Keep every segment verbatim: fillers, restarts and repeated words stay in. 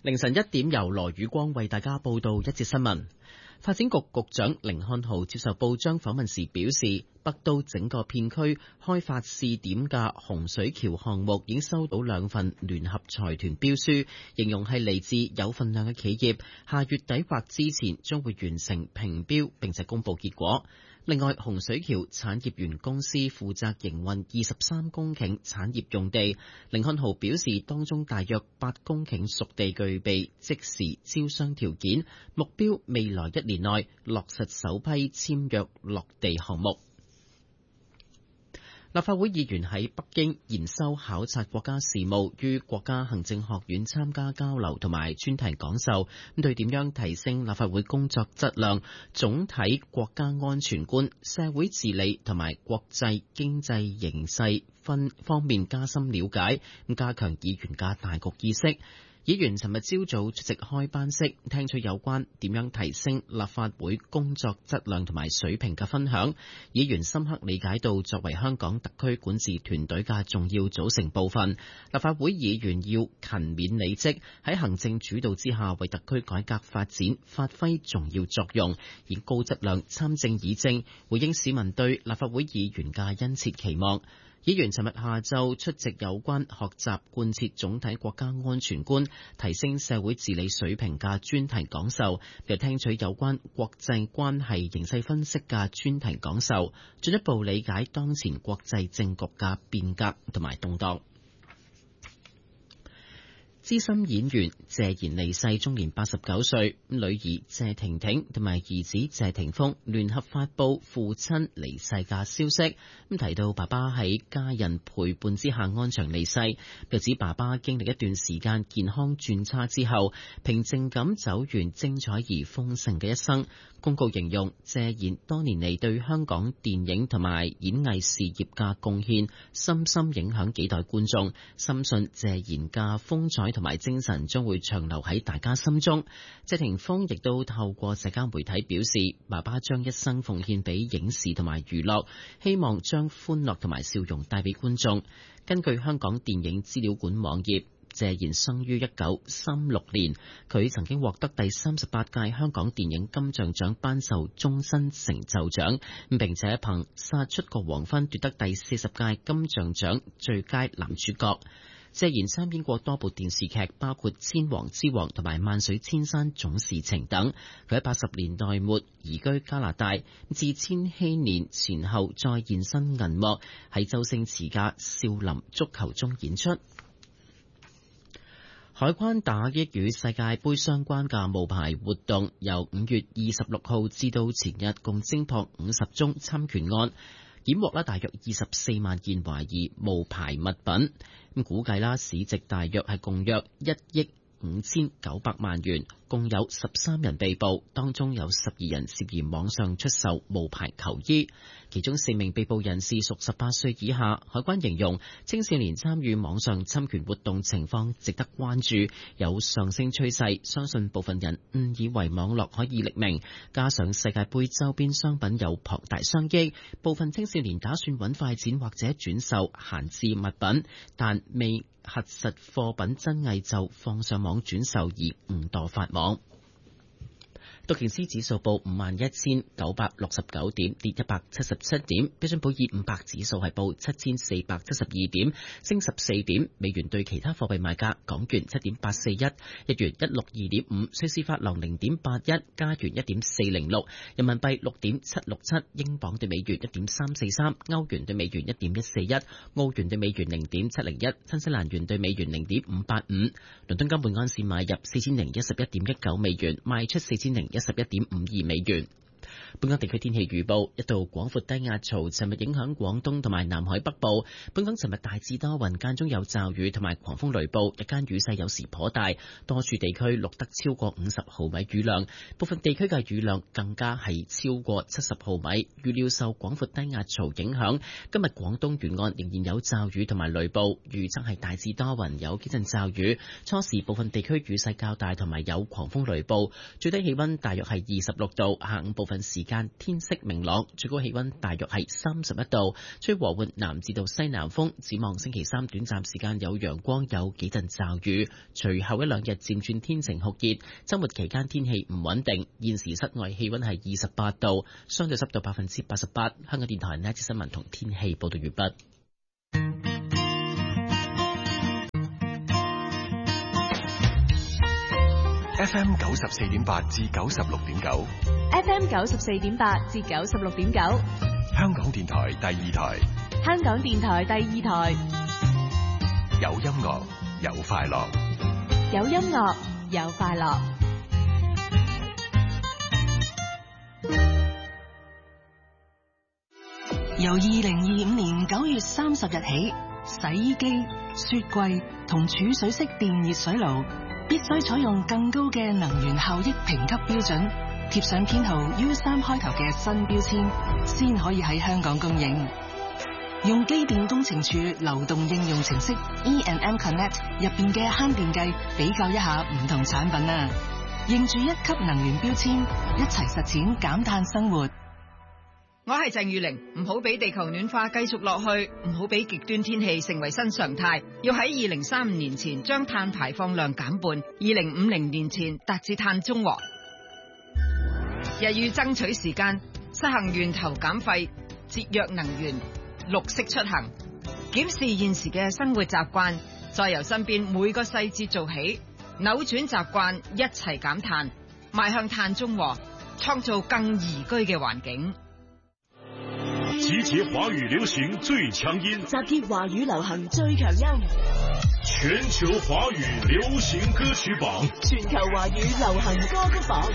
凌晨一點，由羅宇光為大家報道一節新聞。發展局局長甯漢豪接受報章訪問時表示，北都整個片區開發試點嘅洪水橋項目已經收到兩份聯合財團標書，形容係嚟自有份量嘅企業，下月底或之前將會完成評標並且公佈結果。另外，洪水橋產業園公司負責營運二十三公頃產業用地。甯漢豪表示，當中大約八公頃熟地具備即時招商條件，目標未來一年內落實首批簽約落地項目。立法會議員喺北京研修考察國家事務，於國家行政學院參加交流同埋專題講授，咁對點樣提升立法會工作質量、總體國家安全觀、社會治理同埋國際經濟形勢分方面加深了解，咁加強議員嘅大局意識。議員尋日朝早出席開班式，聽取有關點樣提升立法會工作質量同埋水平嘅分享。議員深刻理解到，作為香港特區管治團隊嘅重要組成部分，立法會議員要勤勉履職，喺行政主導之下為特區改革發展發揮重要作用，以高質量參政議政，回應市民對立法會議員嘅殷切期望。議員尋日下晝出席有關學習貫徹總體國家安全觀、提升社會治理水平嘅專題講授，又聽取有關國際關係形勢分析嘅專題講授，進一步理解當前國際政局嘅變革同埋動盪。資深演員謝賢離世，終年八十九歲。女兒謝婷婷同埋兒子謝霆鋒聯合發佈父親離世嘅消息，咁提到爸爸喺家人陪伴之下安詳離世，又指爸爸經歷一段時間健康轉差之後，平靜咁走完精彩而豐盛嘅一生。公告形容謝賢多年嚟對香港電影同埋演藝事業嘅貢獻，深深影響幾代觀眾，深信謝賢嘅風采同埋精神將會長留喺大家心中。謝霆鋒亦都透過社交媒體表示，爸爸將一生奉獻俾影視同埋娛樂，希望將歡樂同埋笑容帶俾觀眾。根據香港電影資料館網頁，謝賢生於一九三六年，佢曾經獲得第三十八屆香港電影金像獎頒授終身成就獎，並且憑殺出個黃昏奪得第四十屆金像獎最佳男主角。謝賢參演過多部電視劇，包括《千王之王》同埋《萬水千山總是情》等。佢喺八十年代末移居加拿大，至千禧年前後再現身銀幕，喺周星馳嘅《少林足球》中演出。海關打擊與世界盃相關嘅冒牌活動，由五月二十六號至到前日，共偵破五十宗侵權案，檢獲啦大約二十四萬件懷疑冒牌物品。咁估計啦，市值大約係共約一億五千九百萬元，共有十三人被捕，當中有十二人涉嫌網上出售冒牌球衣，其中四名被捕人士屬十八歲以下。海關形容青少年參與網上侵權活動情況值得關注，有上升趨勢，相信部分人誤以為網絡可以匿名，加上世界盃周邊商品有龐大商機，部分青少年打算揾快錢或者轉售閒置物品，但未核實貨品真偽就放上網轉售而誤墮法網。道瓊斯指數報五萬一千九百六十九點，跌一百七十七點。標準普爾五百指數係報七千四百七十二點，升十四點。美元對其他貨幣賣價：港元七點八四一，日元一六二點五，瑞士法郎零點八一，加元一點四零六，人民幣六點七六七，英鎊對美元一點三四三，歐元對美元一點一四一，澳元對美元零點七零一，新西蘭元對美元零點五八五。倫敦金每安士買入四千零一十一點一九美元，賣出四千零一十一點五二美元。本港地區天氣預報：一道廣闊低壓槽尋日影響廣東同埋南海北部。本港尋日大致多雲，間中有驟雨同埋狂風雷暴，日間雨勢有時頗大，多處地區錄得超過五十毫米雨量，部分地區嘅雨量更加係超過七十毫米。預料受廣闊低壓槽影響，今日廣東沿岸仍然有驟雨同埋雷暴，預測係大致多雲，有幾陣驟雨，初時部分地區雨勢較大同埋有狂風雷暴，最低氣溫大約係二十六度，下午部分時時間天色明朗，最高氣溫大約係三十一度，吹和緩南至到西南風。展望星期三短暫時間有陽光，有幾陣驟雨，隨後一兩日漸轉天晴酷熱。周末期間天氣唔穩定。現時室外氣溫係二十八度，相對濕度百分之八十八。香港電台呢一節新聞同天氣報道完畢。 F M 九十四點八至九十六點九 ，F M 九十四點八至九十六點九， 香港電台第二台， 香港電台第二台， 有音樂有快樂， 有音樂有快樂。 由二零二五年九月三十日起，洗衣機、雪櫃同儲水式電熱水爐必須採用更高嘅能源效益評級標準，貼上編號 U 三開頭嘅新標籤，先可以喺香港供應。用機電工程署流動應用程式 E and M Connect 入邊嘅慳電計比較一下唔同產品啊，認住一級能源標籤，一齊實踐減碳生活。 我係鄭裕玲，唔好俾地球暖化繼續落去，唔好俾極端天氣成為新常態，要喺二零三五年前將碳排放量減半，二零五零年前達至碳中和。日欲爭取時間，實行源頭減廢、節約能源、綠色出行，檢視現時嘅生活習慣，再由身邊每個細節做起，扭轉習慣，一齊減碳，邁向碳中和，創造更宜居嘅環境。 集結華語流行最強音， 集結華語流行最強音， 全球華語流行歌曲榜， 全球華語流行歌曲榜。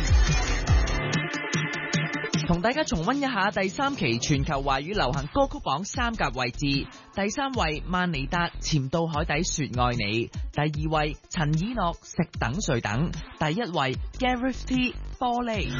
同大家重溫一下第三期全球華語流行歌曲榜三甲位置。第三位萬妮達潛到海底說愛你，第二位陳以諾食等睡等，第一位 Gareth T 玻璃。